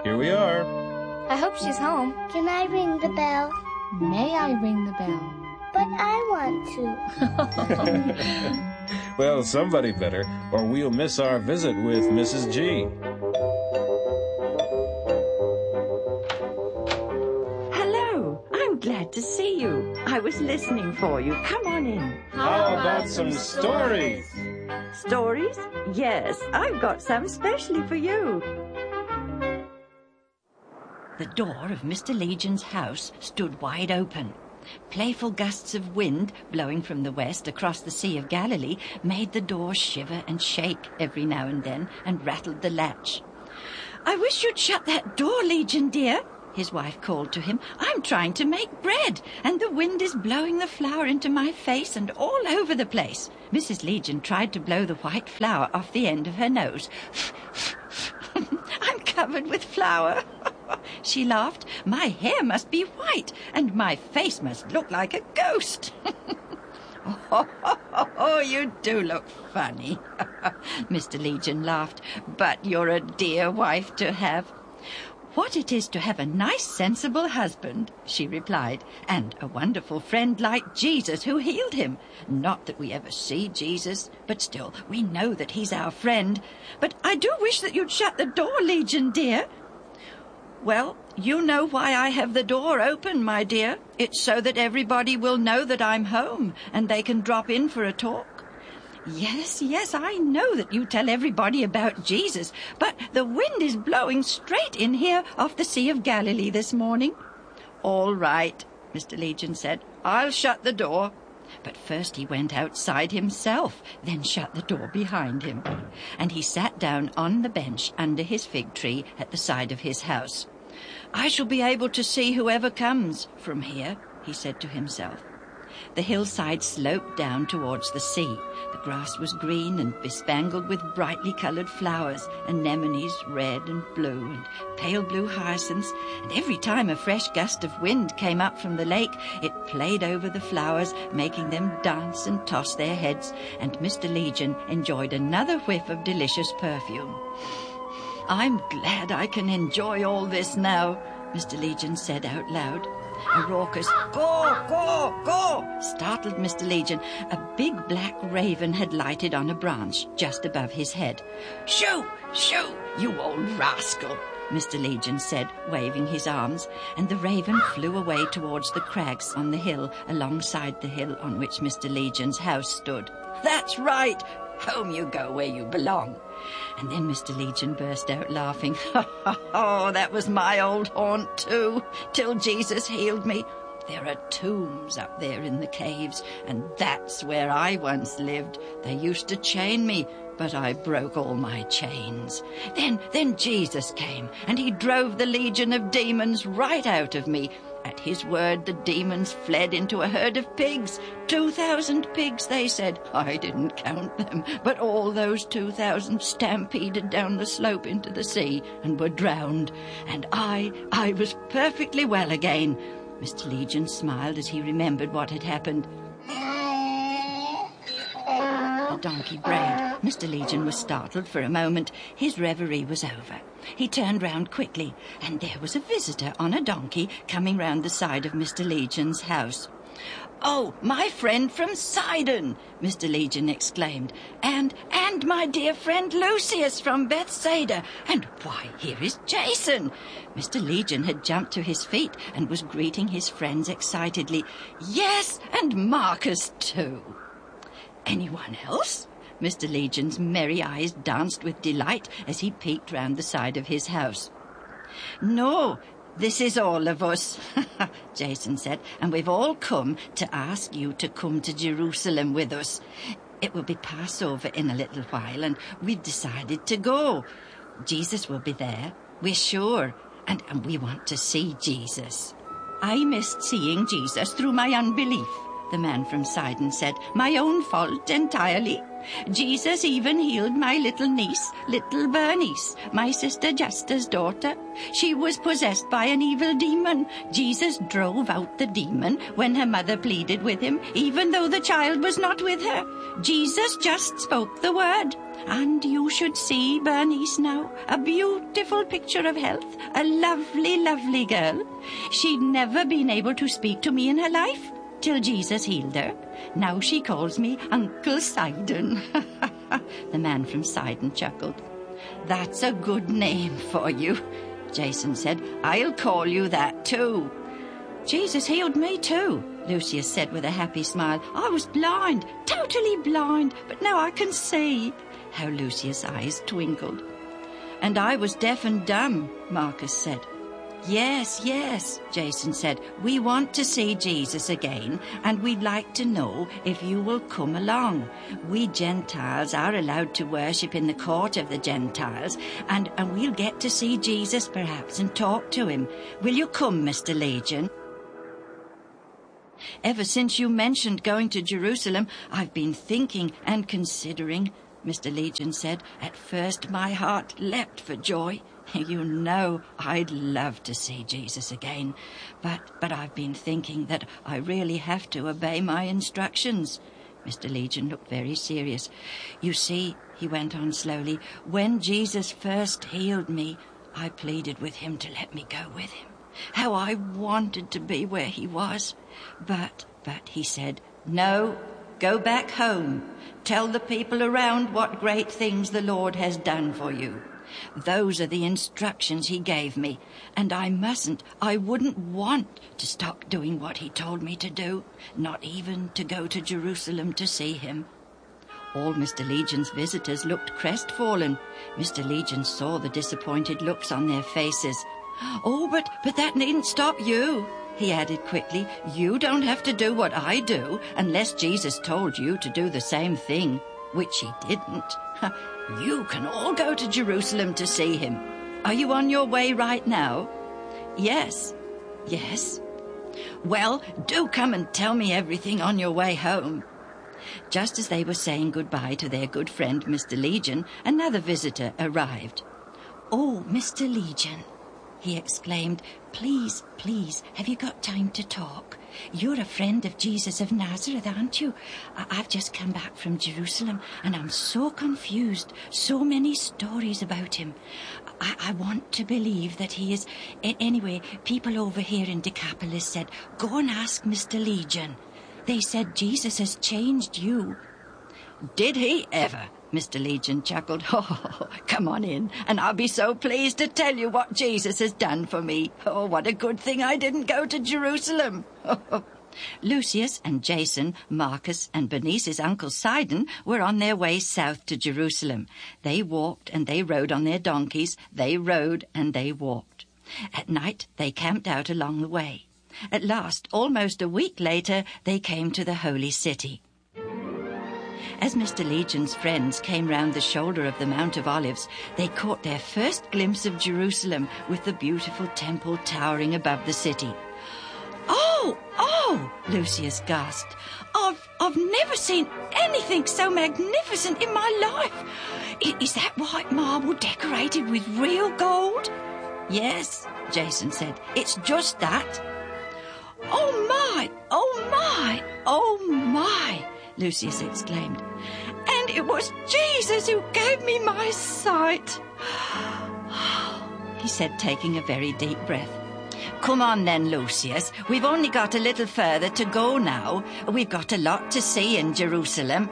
Here we are. I hope she's home. Can I ring the bell? May I ring the bell? But I want to. Well, somebody better, or we'll miss our visit with Mrs. G. Hello, I'm glad to see you. I was listening for you. Come on in. How about some stories? Stories? Yes, I've got some specially for you. The door of Mr. Legion's house stood wide open. Playful gusts of wind, blowing from the west across the Sea of Galilee, made the door shiver and shake every now and then and rattled the latch. "I wish you'd shut that door, Legion, dear," his wife called to him. "I'm trying to make bread, and the wind is blowing the flour into my face and all over the place." Mrs. Legion tried to blow the white flour off the end of her nose. "I'm covered with flour," she laughed. "My hair must be white, and my face must look like a ghost." "Oh, you do look funny," Mr. Legion laughed. "But you're a dear wife to have." "What it is to have a nice, sensible husband," she replied, "and a wonderful friend like Jesus who healed him. Not that we ever see Jesus, but still, we know that he's our friend. But I do wish that you'd shut the door, Legion, dear." "Well, you know why I have the door open, my dear. It's so that everybody will know that I'm home, and they can drop in for a talk." Yes, I know that you tell everybody about Jesus, but the wind is blowing straight in here off the Sea of Galilee this morning. "All right," Mr. Legion said. "I'll shut the door." But first he went outside himself, then shut the door behind him. And he sat down on the bench under his fig tree at the side of his house. "I shall be able to see whoever comes from here," he said to himself. The hillside sloped down towards the sea. The grass was green and bespangled with brightly coloured flowers, anemones red and blue, and pale blue hyacinths, and every time a fresh gust of wind came up from the lake, it played over the flowers, making them dance and toss their heads, and Mr. Legion enjoyed another whiff of delicious perfume. "I'm glad I can enjoy all this now," Mr. Legion said out loud. A raucous "Caw, caw, caw" startled Mr. Legion. A big black raven had lighted on a branch just above his head. "Shoo, shoo, you old rascal," Mr. Legion said, waving his arms, and the raven flew away towards the crags on the hill alongside the hill on which Mr. Legion's house stood. "That's right. Home you go where you belong." And then Mr. Legion burst out laughing. "Oh, that was my old haunt too, till Jesus healed me. There are tombs up there in the caves, and that's where I once lived. They used to chain me, but I broke all my chains. Then Jesus came, and he drove the legion of demons right out of me. At his word, the demons fled into a herd of pigs. 2,000 pigs, they said. I didn't count them, but all those 2,000 stampeded down the slope into the sea and were drowned. And I was perfectly well again." Mr. Legion smiled as he remembered what had happened. The donkey brayed. Mr. Legion was startled for a moment. His reverie was over. He turned round quickly, and there was a visitor on a donkey coming round the side of Mr. Legion's house. "Oh, my friend from Sidon," Mr. Legion exclaimed, and my dear friend Lucius from Bethsaida, and why, here is Jason." Mr. Legion had jumped to his feet and was greeting his friends excitedly. "Yes, and Marcus too." "Anyone else?" Mr. Legion's merry eyes danced with delight as he peeked round the side of his house. "No, this is all of us," Jason said, "and we've all come to ask you to come to Jerusalem with us. It will be Passover in a little while, and we've decided to go. Jesus will be there, we're sure, and we want to see Jesus." "I missed seeing Jesus through my unbelief," the man from Sidon said. "My own fault entirely. Jesus even healed my little niece, little Bernice, my sister Justa's daughter. She was possessed by an evil demon. Jesus drove out the demon when her mother pleaded with him, even though the child was not with her. Jesus just spoke the word. And you should see Bernice now, a beautiful picture of health, a lovely, lovely girl. She'd never been able to speak to me in her life till Jesus healed her. Now she calls me Uncle Sidon. The man from Sidon chuckled. That's a good name for you, Jason said. I'll call you that too. Jesus healed me too, Lucius said with a happy smile. I was blind, totally blind, but now I can see. How Lucius' eyes twinkled. And I was deaf and dumb, Marcus said. Yes, Jason said. We want to see Jesus again, and we'd like to know if you will come along. We Gentiles are allowed to worship in the court of the Gentiles, and we'll get to see Jesus perhaps and talk to him. Will you come, Mr. Legion? Ever since you mentioned going to Jerusalem, I've been thinking and considering, Mr. Legion said. At first my heart leapt for joy. You know, I'd love to see Jesus again. But I've been thinking that I really have to obey my instructions. Mr. Legion looked very serious. You see, he went on slowly, when Jesus first healed me, I pleaded with him to let me go with him. How I wanted to be where he was. But he said, no, go back home. Tell the people around what great things the Lord has done for you. Those are the instructions he gave me, and I wouldn't want to stop doing what he told me to do, not even to go to Jerusalem to see him. All Mr. Legion's visitors looked crestfallen. Mr. Legion saw the disappointed looks on their faces. Oh, but that needn't stop you, he added quickly. You don't have to do what I do unless Jesus told you to do the same thing, which he didn't. You can all go to Jerusalem to see him. Are you on your way right now? Yes. Well, do come and tell me everything on your way home. Just as they were saying goodbye to their good friend Mr. Legion, another visitor arrived. Oh, Mr. Legion, he exclaimed, please, have you got time to talk? You're a friend of Jesus of Nazareth, aren't you? I've just come back from Jerusalem, and I'm so confused. So many stories about him. I want to believe that he is... Anyway, people over here in Decapolis said, go and ask Mr. Legion. They said Jesus has changed you. Did he ever? Mr. Legion chuckled. Oh, come on in, and I'll be so pleased to tell you what Jesus has done for me. Oh, what a good thing I didn't go to Jerusalem. Lucius and Jason, Marcus and Bernice's Uncle Sidon were on their way south to Jerusalem. They walked and they rode on their donkeys. They rode and they walked. At night, they camped out along the way. At last, almost a week later, they came to the holy city. As Mr. Legion's friends came round the shoulder of the Mount of Olives, they caught their first glimpse of Jerusalem with the beautiful temple towering above the city. Oh, Lucius gasped. I've never seen anything so magnificent in my life. Is that white marble decorated with real gold? Yes, Jason said. It's just that. Oh my, Lucius exclaimed. And it was Jesus who gave me my sight, he said, taking a very deep breath. Come on then, Lucius. We've only got a little further to go now. We've got a lot to see in Jerusalem.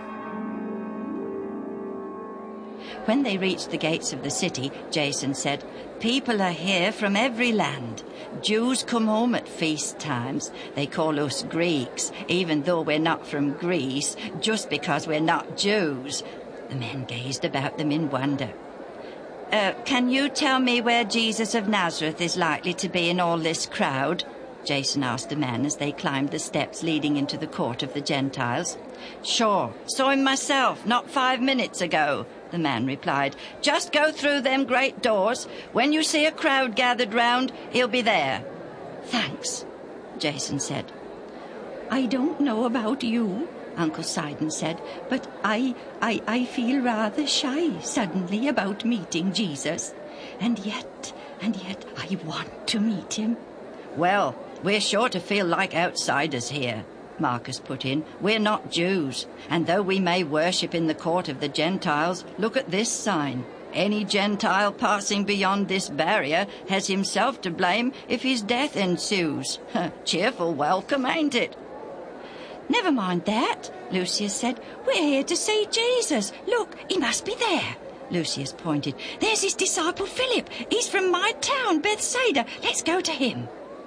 When they reached the gates of the city, Jason said, people are here from every land. Jews come home at feast times. They call us Greeks, even though we're not from Greece, just because we're not Jews. The men gazed about them in wonder. Can you tell me where Jesus of Nazareth is likely to be in all this crowd? Jason asked the man as they climbed the steps leading into the court of the Gentiles. Sure, saw him myself not 5 minutes ago, the man replied. Just go through them great doors. When you see a crowd gathered round, he'll be there. Thanks, Jason said. I don't know about you, Uncle Sidon said, "but I feel rather shy suddenly about meeting Jesus. And yet, I want to meet him." "Well, we're sure to feel like outsiders here," Marcus put in. "We're not Jews, and though we may worship in the court of the Gentiles, look at this sign. Any Gentile passing beyond this barrier has himself to blame if his death ensues. Cheerful welcome, ain't it?" "Never mind that," Lucius said. "We're here to see Jesus. Look, he must be there." Lucius pointed. "There's his disciple Philip. He's from my town, Bethsaida. Let's go to him."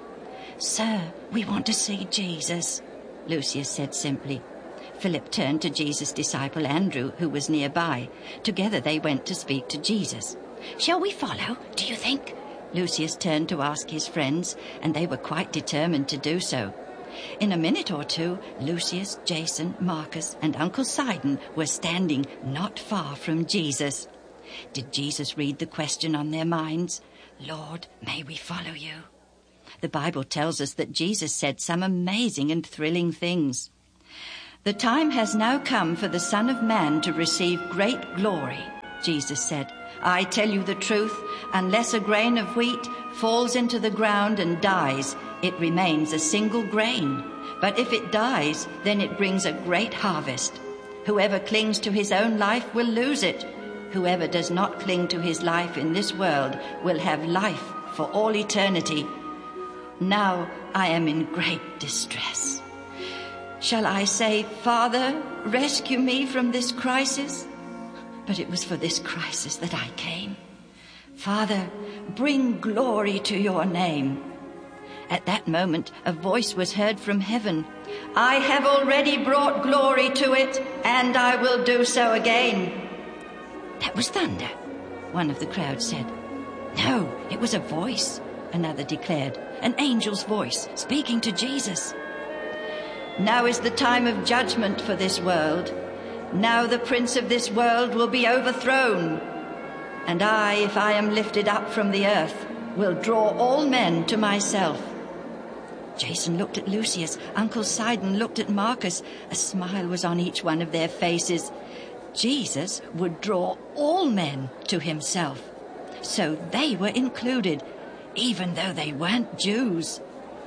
"Sir, we want to see Jesus," Lucius said simply. Philip turned to Jesus' disciple Andrew, who was nearby. Together they went to speak to Jesus. "Shall we follow, do you think?" Lucius turned to ask his friends, and they were quite determined to do so. In a minute or two, Lucius, Jason, Marcus, and Uncle Sidon were standing not far from Jesus. Did Jesus read the question on their minds? "Lord, may we follow you?" The Bible tells us that Jesus said some amazing and thrilling things. "The time has now come for the Son of Man to receive great glory," Jesus said. "I tell you the truth, unless a grain of wheat falls into the ground and dies, it remains a single grain. But if it dies, then it brings a great harvest. Whoever clings to his own life will lose it. Whoever does not cling to his life in this world will have life for all eternity. Now I am in great distress. Shall I say, 'Father, rescue me from this crisis?' But it was for this crisis that I came. 'Father, bring glory to your name.' At that moment, a voice was heard from heaven. 'I have already brought glory to it, and I will do so again.'" "That was thunder," one of the crowd said. "No, it was a voice," another declared, "an angel's voice speaking to Jesus." "Now is the time of judgment for this world. Now the prince of this world will be overthrown. And I, if I am lifted up from the earth, will draw all men to myself." Jason looked at Lucius. Uncle Sidon looked at Marcus. A smile was on each one of their faces. Jesus would draw all men to himself. So they were included, even though they weren't Jews.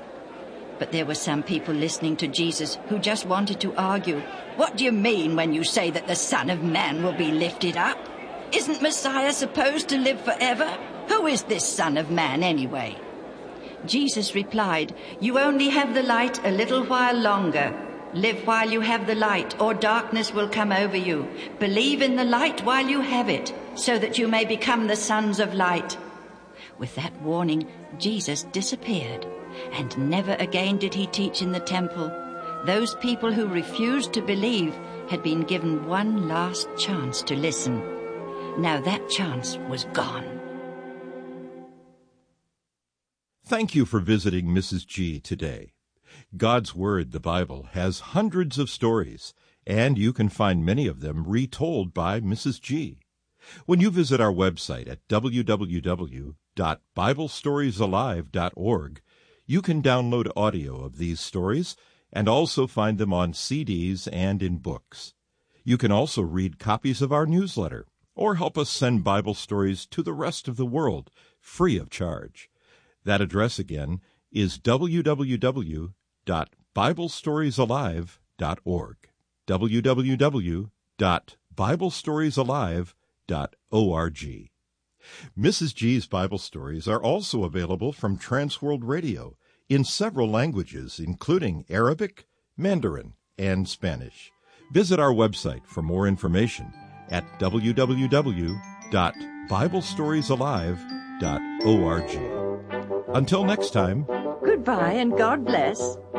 But there were some people listening to Jesus who just wanted to argue. "What do you mean when you say that the Son of Man will be lifted up? Isn't Messiah supposed to live forever? Who is this Son of Man anyway?" Jesus replied, "You only have the light a little while longer. Live while you have the light, or darkness will come over you. Believe in the light while you have it, so that you may become the sons of light." With that warning, Jesus disappeared, and never again did he teach in the temple. Those people who refused to believe had been given one last chance to listen. Now that chance was gone. Thank you for visiting Mrs. G today. God's Word, the Bible, has hundreds of stories, and you can find many of them retold by Mrs. G. When you visit our website at www.biblestoriesalive.org, you can download audio of these stories and also find them on CDs and in books. You can also read copies of our newsletter or help us send Bible stories to the rest of the world free of charge. That address again is www.biblestoriesalive.org. www.biblestoriesalive.org. Mrs. G's Bible stories are also available from Transworld Radio in several languages, including Arabic, Mandarin, and Spanish. Visit our website for more information at www.biblestoriesalive.org. Until next time, Goodbye and God bless.